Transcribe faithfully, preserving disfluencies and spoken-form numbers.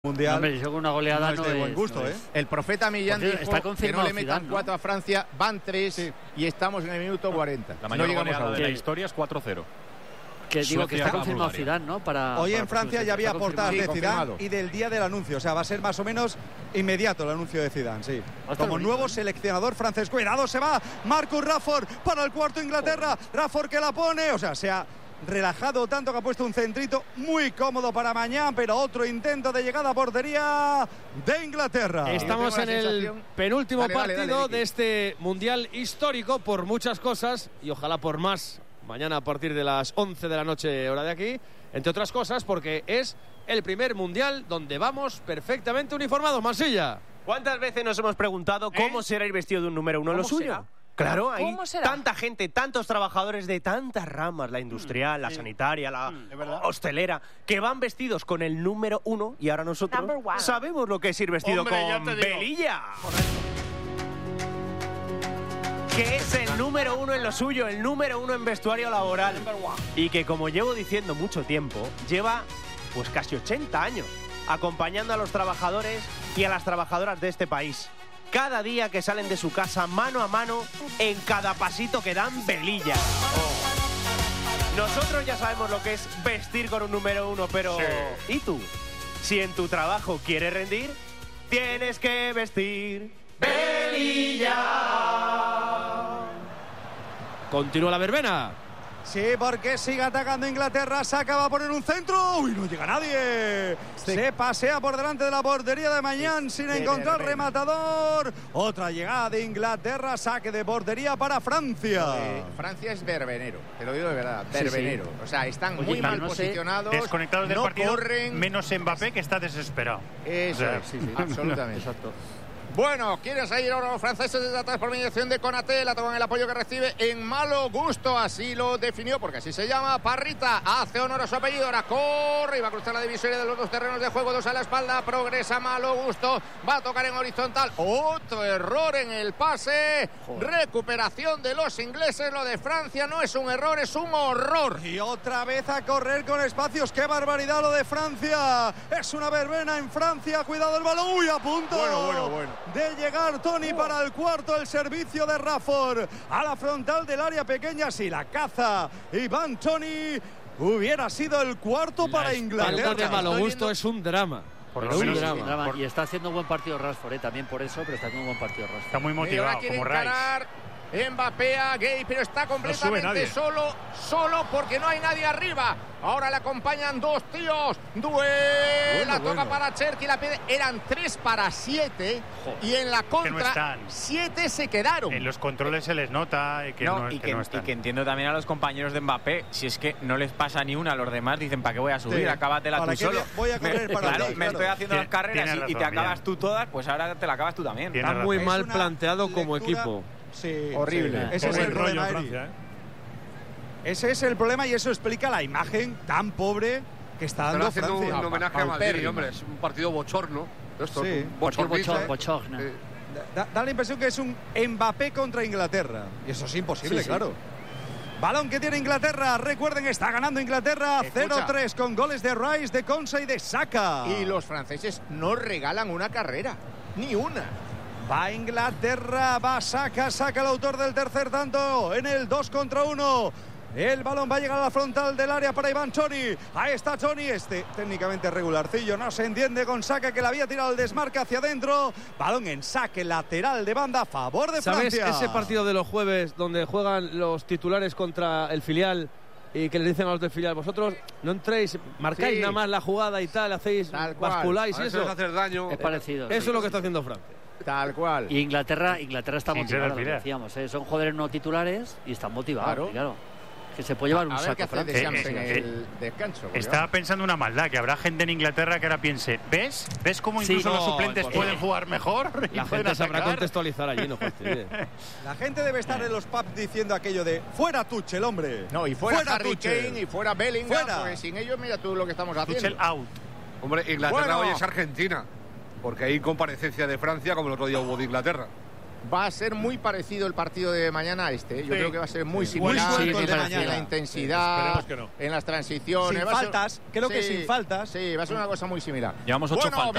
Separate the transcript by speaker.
Speaker 1: Mundial.
Speaker 2: No, hombre, yo con una goleada
Speaker 1: no es de
Speaker 2: no
Speaker 1: buen
Speaker 2: es,
Speaker 1: gusto,
Speaker 2: no
Speaker 1: ¿eh?
Speaker 2: es.
Speaker 3: El profeta Millán dijo
Speaker 2: está
Speaker 3: que no le metan
Speaker 2: Zidane,
Speaker 3: cuatro
Speaker 2: ¿no?
Speaker 3: a Francia, van tres
Speaker 1: sí.
Speaker 3: y estamos en el minuto cuarenta.
Speaker 4: La mayor
Speaker 3: no llegamos
Speaker 4: goleada
Speaker 3: a
Speaker 4: de la
Speaker 2: ¿Qué?
Speaker 4: historia es cuatro cero.
Speaker 2: Que digo que
Speaker 4: Suecia
Speaker 2: está
Speaker 4: a
Speaker 2: confirmado
Speaker 4: Bulgaria.
Speaker 2: Zidane, ¿no? Para,
Speaker 1: Hoy
Speaker 2: para
Speaker 1: en Francia
Speaker 2: próximo
Speaker 1: ya había
Speaker 2: está
Speaker 1: portadas
Speaker 2: confirmado.
Speaker 1: de
Speaker 3: Sí,
Speaker 1: Zidane
Speaker 3: confirmado.
Speaker 1: y del día del anuncio. O sea, va a ser más o menos inmediato el anuncio de Zidane, sí.
Speaker 2: Va a estar
Speaker 1: Como
Speaker 2: bonito,
Speaker 1: nuevo
Speaker 2: ¿eh?
Speaker 1: seleccionador francés. Cuidado, se va Marcus Rashford para el cuarto Inglaterra. Rashford que la pone. O sea, se ha relajado tanto que ha puesto un centrito muy cómodo para mañana, pero otro intento de llegada a portería de Inglaterra.
Speaker 5: Estamos
Speaker 3: Yo
Speaker 5: en
Speaker 3: tengo la
Speaker 5: el
Speaker 3: sensación-
Speaker 5: penúltimo
Speaker 3: Dale, dale,
Speaker 5: partido
Speaker 3: dale, Vicky.
Speaker 5: de este Mundial histórico por muchas cosas y ojalá por más. Mañana a partir de las once de la noche, hora de aquí. Entre otras cosas porque es el primer Mundial donde vamos perfectamente uniformados. Mansilla.
Speaker 6: ¿Cuántas veces nos hemos preguntado cómo será ir vestido de un número uno en lo
Speaker 7: ¿Cómo
Speaker 6: suyo?
Speaker 7: será?
Speaker 6: Claro, hay
Speaker 7: ¿Cómo será?
Speaker 6: tanta gente, tantos trabajadores de tantas ramas, la industrial, la sanitaria, la hostelera, que van vestidos con el número uno y ahora nosotros
Speaker 7: Number one.
Speaker 6: sabemos lo que es ir vestido
Speaker 4: Hombre, ya
Speaker 6: con
Speaker 4: te digo.
Speaker 6: velilla. Que es el número uno en lo suyo, el número uno en vestuario laboral. Y que, como llevo diciendo mucho tiempo, lleva pues casi ochenta años acompañando a los trabajadores y a las trabajadoras de este país. Cada día que salen de su casa, mano a mano, en cada pasito que dan, velilla. Nosotros ya sabemos lo que es vestir con un número uno, pero ¿y tú? Si en tu trabajo quieres rendir, tienes que vestir velilla.
Speaker 5: Continúa la verbena.
Speaker 1: Sí, porque sigue atacando Inglaterra, saca, va a poner un centro. ¡Uy, no llega nadie! Se pasea por delante de la portería de Mañán sin
Speaker 3: de
Speaker 1: encontrar
Speaker 3: verbena.
Speaker 1: rematador. Otra llegada de Inglaterra, saque de portería para Francia.
Speaker 3: Eh, Francia es verbenero, te lo digo de verdad,
Speaker 2: Sí,
Speaker 3: verbenero. O sea, están
Speaker 2: Oye,
Speaker 3: muy
Speaker 2: pero
Speaker 3: mal
Speaker 2: no sé,
Speaker 3: posicionados,
Speaker 4: Desconectados del
Speaker 3: no
Speaker 4: partido,
Speaker 3: corren.
Speaker 4: menos Mbappé, que está desesperado.
Speaker 3: Eso
Speaker 4: O sea,
Speaker 3: es, sí, sí, absolutamente.
Speaker 2: Exacto.
Speaker 3: Bueno, quieren salir ahora los franceses desde atrás por mediación de Konaté, la toman el apoyo que recibe en malo gusto, así lo definió, porque así se llama. Parrita hace honor a su apellido, ahora corre y va a cruzar la divisoria de los dos terrenos de juego, dos a la espalda, progresa malo gusto, va a tocar en horizontal, otro error en el pase, recuperación de los ingleses, lo de Francia no es un error, es un horror.
Speaker 1: Y otra vez a correr con espacios. ¡Qué barbaridad lo de Francia! Es una verbena en Francia. Cuidado el balón. ¡Uy, a punto!
Speaker 3: Bueno, bueno, bueno.
Speaker 1: De llegar Tony para el cuarto. El servicio de Rashford a la frontal del área pequeña. Si la caza Iván Tony, hubiera sido el cuarto para
Speaker 5: Falta de
Speaker 1: Inglaterra.
Speaker 5: malo
Speaker 3: Estoy
Speaker 5: gusto
Speaker 3: viendo-
Speaker 5: es un drama.
Speaker 4: Por
Speaker 5: Pero
Speaker 4: lo
Speaker 5: un
Speaker 4: menos-
Speaker 5: drama.
Speaker 2: Drama.
Speaker 4: Por-
Speaker 2: Y está haciendo un buen partido Rashford, ¿eh? También por eso, pero está haciendo un buen partido Rashford.
Speaker 4: Está muy
Speaker 3: Y ahora
Speaker 4: motivado,
Speaker 3: quiere
Speaker 4: como Rice.
Speaker 3: encarar Mbappé a Gay, pero está completamente
Speaker 4: nadie.
Speaker 3: solo, solo porque no hay nadie arriba. Ahora le acompañan dos tíos. Duel, la toca
Speaker 1: bueno.
Speaker 3: para Cherki, la pide. Eran tres para siete y en la
Speaker 4: no
Speaker 3: contra
Speaker 4: están.
Speaker 3: siete se quedaron.
Speaker 4: En los controles se les nota eh, que no,
Speaker 8: No, y,
Speaker 4: que
Speaker 8: que,
Speaker 4: no
Speaker 8: y
Speaker 4: están.
Speaker 8: que entiendo también a los compañeros de Mbappé, si es que no les pasa ni una a los demás, dicen, ¿para qué voy a subir?
Speaker 1: Sí.
Speaker 8: Acábatela
Speaker 1: ¿Para
Speaker 8: tú
Speaker 1: qué
Speaker 8: solo.
Speaker 1: voy a correr
Speaker 8: Me-
Speaker 1: para
Speaker 8: claro,
Speaker 1: ti?
Speaker 8: me
Speaker 1: Claro.
Speaker 8: estoy haciendo las
Speaker 4: Tien-
Speaker 8: carreras
Speaker 4: tienes
Speaker 8: y, y te
Speaker 4: razón,
Speaker 8: acabas
Speaker 4: Millán.
Speaker 8: tú todas, pues ahora te la acabas tú también.
Speaker 4: Tienes
Speaker 5: Está muy
Speaker 4: razón.
Speaker 5: mal
Speaker 1: Es una
Speaker 5: planteado como
Speaker 1: lectura-
Speaker 5: equipo.
Speaker 1: Sí,
Speaker 3: Horrible.
Speaker 1: sí. Ese es
Speaker 4: Pobre
Speaker 1: el
Speaker 4: rollo
Speaker 1: problema, Eri.
Speaker 4: Francia, ¿eh?
Speaker 1: Ese es el problema y eso explica la imagen tan pobre que está
Speaker 9: Están
Speaker 1: dando
Speaker 9: haciendo
Speaker 1: Francia.
Speaker 9: un homenaje a Maldini,
Speaker 3: paupérrima.
Speaker 9: hombre. Es un partido bochorno. Esto,
Speaker 1: Sí.
Speaker 9: un bochornista.
Speaker 2: Bochor- bochorna.
Speaker 9: Sí.
Speaker 1: Da, da la impresión que es un Mbappé contra Inglaterra. Y eso es imposible,
Speaker 2: Sí, sí.
Speaker 1: claro. Balón que tiene Inglaterra. Recuerden, está ganando Inglaterra
Speaker 3: Escucha.
Speaker 1: cero tres con goles de Rice, de Konsa y de Saka.
Speaker 3: Y los franceses no regalan una carrera, ni una.
Speaker 1: Va Inglaterra, va Saka, saca el autor del tercer tanto en el dos contra uno. El balón va a llegar a la frontal del área para Iván Tony. Ahí está Tony, este técnicamente regularcillo, no se entiende con Saka que la había tirado el desmarque hacia adentro. Balón en saque lateral de banda a favor de
Speaker 5: ¿Sabes
Speaker 1: Francia.
Speaker 5: ese partido de los jueves donde juegan los titulares contra el filial y que le dicen a los del filial, vosotros no entréis, marcáis
Speaker 3: Sí.
Speaker 5: nada más la jugada y tal, hacéis,
Speaker 3: Tal cual.
Speaker 5: basculáis
Speaker 9: A
Speaker 5: y
Speaker 9: ver si
Speaker 5: eso?
Speaker 9: les hace daño.
Speaker 2: Es parecido.
Speaker 5: Eso
Speaker 2: sí.
Speaker 5: es lo que está haciendo Francia.
Speaker 3: Tal cual.
Speaker 2: Y Inglaterra, Inglaterra está
Speaker 4: Sin ser
Speaker 2: motivada,
Speaker 4: el
Speaker 2: lo que
Speaker 4: filial.
Speaker 2: decíamos, ¿eh? Son jugadores no titulares y están motivados,
Speaker 3: Claro.
Speaker 2: y claro. Que se puede llevar un
Speaker 3: A ver qué
Speaker 2: saco
Speaker 3: hace
Speaker 2: Francia.
Speaker 3: Deschamps en
Speaker 4: Eh, eh,
Speaker 3: el descanso. porque
Speaker 4: Estaba pensando una maldad, que habrá gente en Inglaterra que ahora piense, ¿ves? ¿Ves cómo
Speaker 2: Sí,
Speaker 4: incluso
Speaker 5: no,
Speaker 4: los suplentes
Speaker 5: por
Speaker 4: pueden
Speaker 5: favor.
Speaker 4: jugar mejor? y
Speaker 5: La
Speaker 4: pueden
Speaker 5: gente sabrá
Speaker 4: atacar?
Speaker 5: contextualizar allí, no fastidies.
Speaker 1: La gente debe estar en los pubs diciendo aquello de fuera Tuchel, hombre.
Speaker 3: No, y fuera, Harry
Speaker 1: Tuchel.
Speaker 3: Kane y fuera Bellingham,
Speaker 1: Fuera.
Speaker 3: porque sin ellos mira tú lo que estamos haciendo.
Speaker 4: Tuchel out.
Speaker 9: Hombre, Inglaterra
Speaker 3: Bueno.
Speaker 9: hoy es Argentina. Porque hay comparecencia de Francia como el otro día hubo de Inglaterra.
Speaker 3: Va a ser muy parecido el partido de mañana a este. Yo
Speaker 1: Sí.
Speaker 3: creo que va a ser muy
Speaker 1: Sí,
Speaker 3: similar
Speaker 1: muy suelto
Speaker 3: en,
Speaker 1: el de
Speaker 3: la,
Speaker 1: mañana.
Speaker 3: en la intensidad,
Speaker 1: Esperemos que no.
Speaker 3: en las transiciones.
Speaker 1: Sin
Speaker 3: Va a ser-
Speaker 1: faltas, creo que
Speaker 3: Sí,
Speaker 1: sin faltas.
Speaker 3: Sí, va a ser una cosa muy similar.
Speaker 8: Llevamos ocho
Speaker 3: bueno,
Speaker 8: faltas